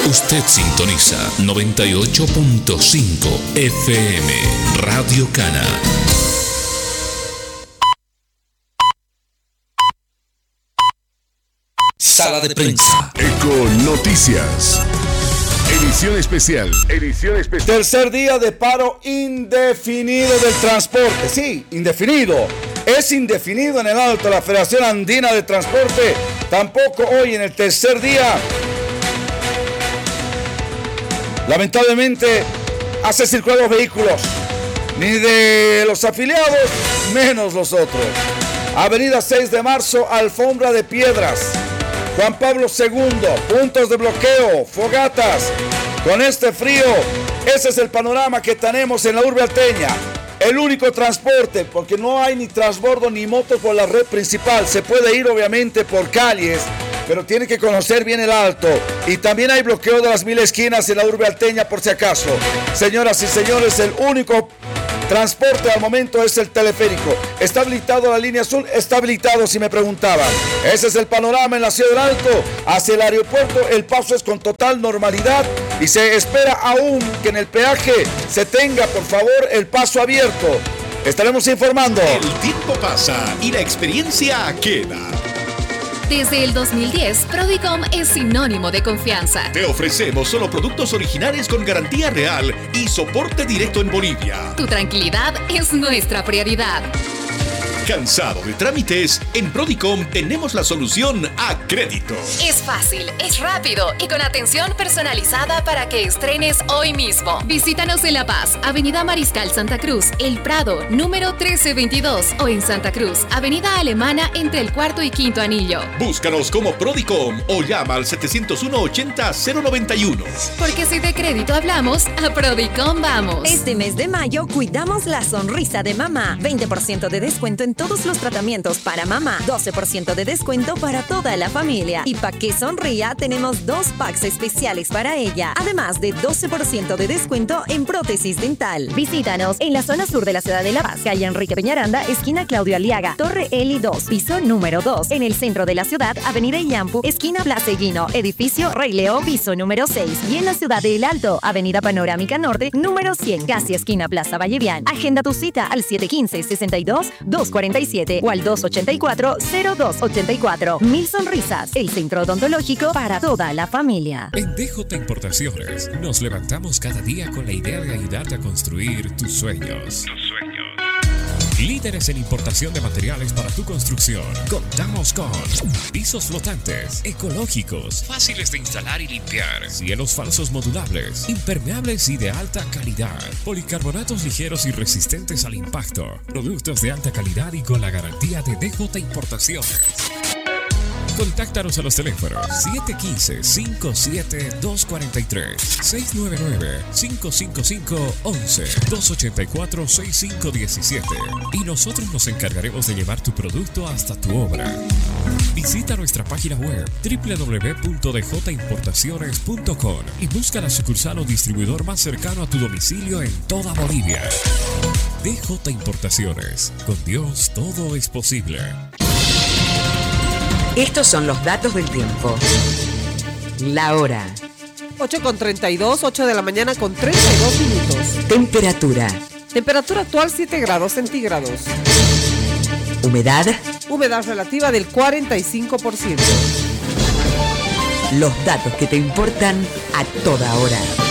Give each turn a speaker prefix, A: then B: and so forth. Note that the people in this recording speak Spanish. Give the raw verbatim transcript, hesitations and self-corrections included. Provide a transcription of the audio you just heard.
A: Usted sintoniza noventa y ocho punto cinco F M Radio Cana. Sala de prensa.
B: Eco Noticias. Edición especial. Edición especial.
C: Tercer día de paro indefinido del transporte. Sí, indefinido. Es indefinido en el Alto. La Federación Andina de Transporte tampoco hoy en el tercer día. Lamentablemente hace circular los vehículos. Ni de los afiliados, menos los otros. Avenida seis de marzo, alfombra de piedras. Juan Pablo segundo, puntos de bloqueo, fogatas. Con este frío, ese es el panorama que tenemos en la urbe alteña. El único transporte, porque no hay ni transbordo ni motos por la red principal. Se puede ir obviamente por calles, pero tiene que conocer bien el Alto. Y también hay bloqueo de las mil esquinas en la urbe alteña por si acaso. Señoras y señores, el único transporte al momento es el teleférico. ¿Está habilitado la línea azul? Está habilitado, si me preguntaban. Ese es el panorama en la ciudad del Alto. Hacia el aeropuerto el paso es con total normalidad y se espera aún que en el peaje se tenga, por favor, el paso abierto. Estaremos informando.
D: El tiempo pasa y la experiencia queda.
E: Desde el dos mil diez, Prodicom es sinónimo de confianza.
D: Te ofrecemos solo productos originales con garantía real y soporte directo en Bolivia.
E: Tu tranquilidad es nuestra prioridad.
D: ¿Cansado de trámites? En Prodicom tenemos la solución a crédito.
E: Es fácil, es rápido y con atención personalizada para que estrenes hoy mismo. Visítanos en La Paz, Avenida Mariscal Santa Cruz, El Prado, número trece veintidós, o en Santa Cruz, Avenida Alemana entre el cuarto y quinto anillo.
D: Búscanos como Prodicom o llama al setecientos uno ochenta cero noventa y uno.
E: Porque si de crédito hablamos, a Prodicom vamos.
F: Este mes de mayo cuidamos la sonrisa de mamá. veinte por ciento de descuento en todos los tratamientos para mamá, doce por ciento de descuento para toda la familia. Y para que sonría, tenemos dos packs especiales para ella, además de doce por ciento de descuento en prótesis dental. Visítanos en la zona sur de la ciudad de La Paz, calle Enrique Peñaranda, esquina Claudio Aliaga, Torre Eli dos, piso número dos. En el centro de la ciudad, Avenida Iyampu, esquina Plaza Eguino, edificio Rey León, piso número seis. Y en la ciudad de El Alto, Avenida Panorámica Norte, número cien, casi esquina Plaza Vallevián. Agenda tu cita al siete uno cinco, seis dos, dos cuatro siete o al dos ocho cuatro, cero dos ocho cuatro. Mil sonrisas, el centro odontológico para toda la familia.
G: En D J Importaciones nos levantamos cada día con la idea de ayudarte a construir tus sueños. Tus sueños. Líderes en importación de materiales para tu construcción. Contamos con pisos flotantes, ecológicos, fáciles de instalar y limpiar, cielos falsos modulables, impermeables y de alta calidad, policarbonatos ligeros y resistentes al impacto, productos de alta calidad y con la garantía de D J Importaciones. Contáctanos a los teléfonos siete uno cinco, cinco siete dos cuatro tres, seis nueve nueve, cinco cinco cinco, once, dos ocho cuatro, seis cinco uno siete y nosotros nos encargaremos de llevar tu producto hasta tu obra. Visita nuestra página web doble u doble u doble u punto d j importaciones punto com y busca la sucursal o distribuidor más cercano a tu domicilio en toda Bolivia. D J Importaciones. Con Dios todo es posible.
H: Estos son los datos del tiempo. La hora.
I: ocho con treinta y dos, ocho de la mañana con treinta y dos minutos.
H: Temperatura.
I: Temperatura actual siete grados centígrados.
H: Humedad.
I: Humedad relativa del cuarenta y cinco por ciento.
H: Los datos que te importan a toda hora.